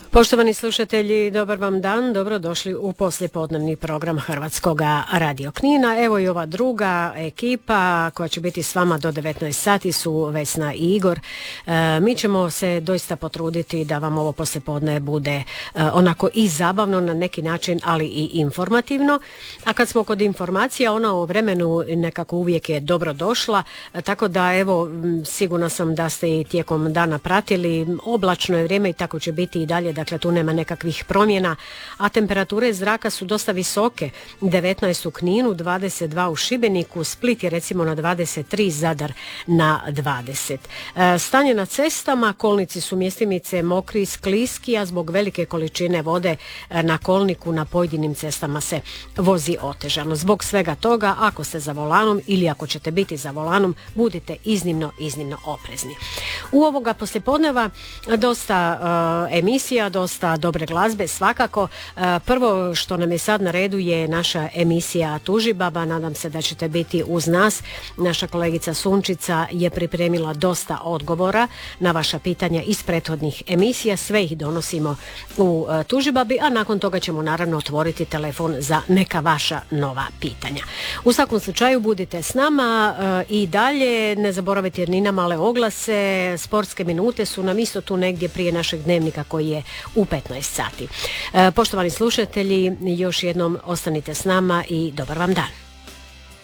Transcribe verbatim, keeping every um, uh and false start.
Poštovani slušatelji, dobar vam dan, dobrodošli u poslijepodnevni program Hrvatskoga radio Knina. Evo i ova druga ekipa koja će biti s vama do devetnaest sati su Vesna i Igor. E, mi ćemo se doista potruditi da vam ovo poslijepodne bude e, onako i zabavno na neki način, ali i informativno. A kad smo kod informacija, ona u vremenu nekako uvijek je dobro došla, e, tako da evo sigurna sam da ste i tijekom dana pratili, oblačno je vrijeme i tako će biti i dalje. Dakle, tu nema nekakvih promjena, a temperature zraka su dosta visoke. devetnaest u Kninu, dvadeset dva u Šibeniku, Split je recimo na dvadeset tri, Zadar na dvadeset. E, stanje na cestama, kolnici su mjestimice mokri i skliski, a zbog velike količine vode na kolniku na pojedinim cestama se vozi otežano. Zbog svega toga, ako ste za volanom ili ako ćete biti za volanom, budite iznimno, iznimno oprezni. U ovoga poslijepodneva dosta uh, emisija, dosta dobre glazbe svakako. Prvo što nam je sad na redu je naša emisija Tužibaba. Nadam se da ćete biti uz nas. Naša kolegica Sunčica je pripremila dosta odgovora na vaša pitanja iz prethodnih emisija. Sve ih donosimo u Tužibabi, a nakon toga ćemo naravno otvoriti telefon za neka vaša nova pitanja. U svakom slučaju budite s nama i dalje. Ne zaboravite ni na male oglase. Sportske minute su nam isto tu negdje prije našeg dnevnika koji je u petnaest sati. E, poštovani slušatelji, još jednom ostanite s nama i dobar vam dan.